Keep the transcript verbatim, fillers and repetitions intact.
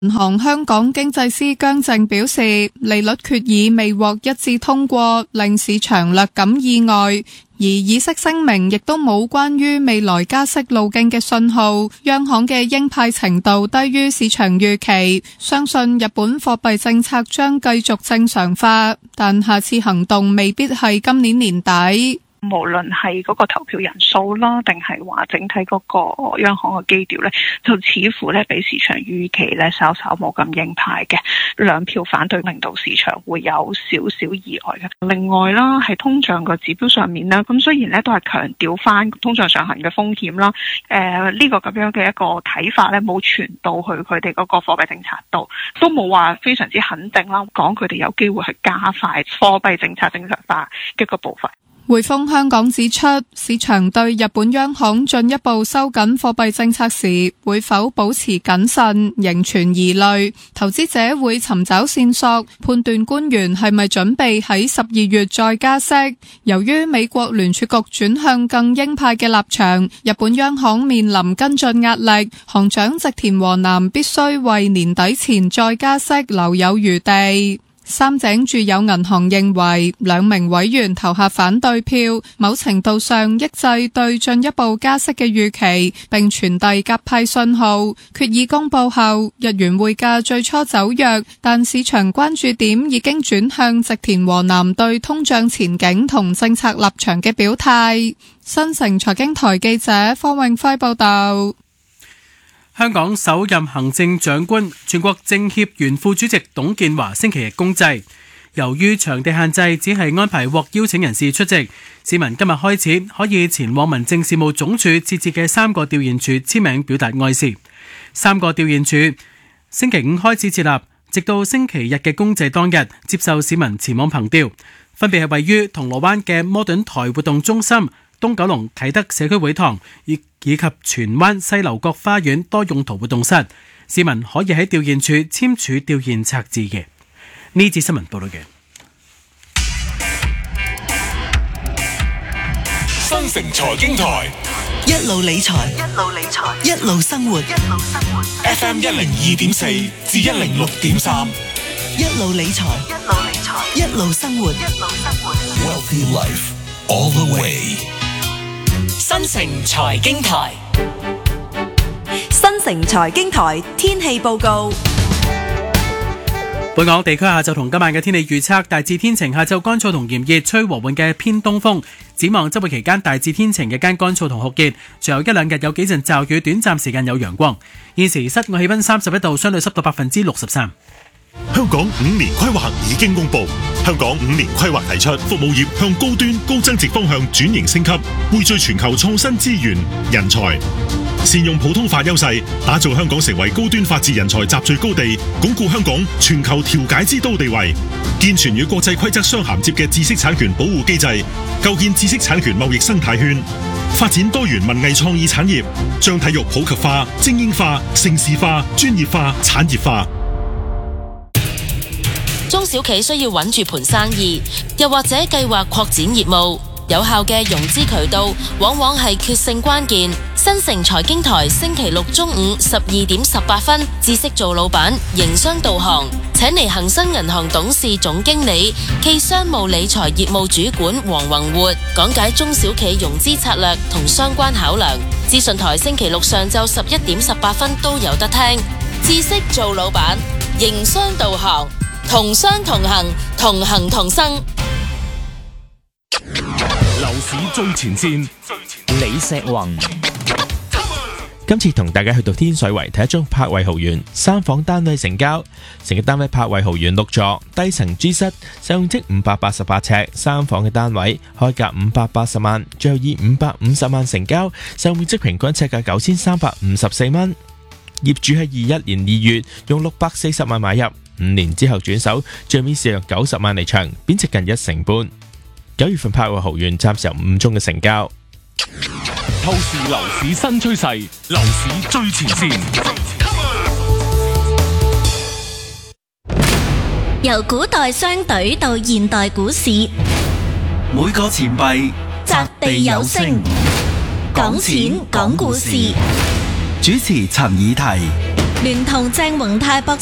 銀行香港經濟師姜正表示，利率決議未獲一致通過，令市場略感意外，而議息聲明亦都冇關於未來加息路徑嘅信號，央行嘅鷹派程度低於市場預期，相信日本貨幣政策將繼續正常化，但下次行動未必係今年年底。 無論係嗰個投票人數啦，定係話整體嗰個央行嘅基調咧，就似乎咧比市場預期咧稍稍冇咁鷹派嘅，兩票反對令到市場會有少少意外嘅。另外啦，係通脹個指標上面啦，咁雖然咧都係強調翻通脹上行嘅風險啦，誒、呃、呢、這個咁樣嘅一個睇法咧冇傳到去佢哋嗰個貨幣政策度，都冇話非常之肯定啦，講佢哋有機會去加快貨幣政策正常化嘅一個步伐。 匯豐香港指出，市場對日本央行進一步收緊貨幣政策時會否保持謹慎仍存疑慮，投資者會尋找線索，判斷官員係咪準備喺十二月再加息。由於美國聯儲局轉向更鷹派嘅立場，日本央行面臨跟進壓力，行長植田和男必須為年底前再加息留有餘地。三井住友銀行認為，兩名委員投下反對票，某程度上抑制對進一步加息嘅預期，並傳遞鴿派信號。決議公佈後，日元匯價最初走弱，但市場關注點已經轉向植田和男對通脹前景同政策立場嘅表態。新城財經台記者方永輝報道。 香港首任行政長官、全國政協原副主席董建華星期日公祭。由於場地限制，只係安排獲邀請人士出席。市民今日開始可以前往民政事務總署設置嘅三個吊唁處簽名表達哀思。三個吊唁處星期五開始設立，直到星期日嘅公祭當日接受市民前往憑吊。分別係位於銅鑼灣嘅摩頓台活動中心、東九龍啟德社區會堂以以及荃灣西樓角花園多用途活動室，市民可以喺吊唁處簽署吊唁冊字嘅。呢節新聞報道嘅。 新城財經台一路理財， 一路理財， 一路生活， 一路生活。F M 一零二點四至一零六點三， 一路理財， 一路理財， 一路生活， 一路生活。Wealthy life all the way。 新城財經台，新城財經台天氣報告。 本港地區下晝同今晚嘅天氣預測大致天晴，下晝乾燥同炎熱，吹和緩嘅偏東風。展望周末期間大致天晴，日間乾燥同酷熱，隨後一兩日有幾陣驟雨，短暫時間有陽光。現時室外氣溫三十一度，相對濕度百分之六十三。 香港五年規劃已經公布，香港五年規劃提出服務業向高端高增值方向轉型升級，匯聚全球創新資源、人才，善用普通法優勢，打造香港成為高端法治人才集聚高地，鞏固香港全球調解之都地位，健全與國際規則相銜接嘅知識產權保護機制，構建知識產權貿易生態圈，發展多元文藝創意產業，將體育普及化、精英化、城市化、專業化、產業化。 中小企需要穩住盤生意，又或者計劃擴展業務，有效嘅融資渠道往往係決勝關鍵。新城財經台星期六中午十二點十八分，知識做老闆，營商導航，請嚟恒生銀行董事總經理暨商務理財業務主管黃宏活講解中小企融資策略同相關考量。資訊台星期六上晝十一點十八分都有得聽。知識做老闆，營商導航，同商同行，同行同生。 樓市最前線，李石宏。今次同大家去到天水圍睇一宗柏慧豪園三房單位成交，成個單位柏慧豪園六座，低層 G 室，使用即五百八十八尺，三房嘅單位，開價五百八十萬，最後以五百五十萬成交，使用面積平均尺價九千三百五十四蚊。業主喺二一年二月用六百四十萬買入，五年之後轉手，最尾試用九十萬離場，貶值近一成半。九月份柏慧豪園暫時有五宗嘅成交。 透視樓市新趨勢，樓市最前線。 由古代商隊到現代股市， 每個錢幣擲地有聲，講錢講故事。 主持陳以提。 聯同鄭宏泰博